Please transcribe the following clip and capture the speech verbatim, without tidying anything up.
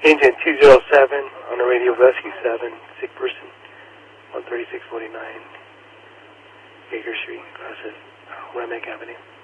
Engine two zero seven on the radio, Rescue seven, sick person, one thirty-six forty-nine, Baker Street, across at Remack Avenue.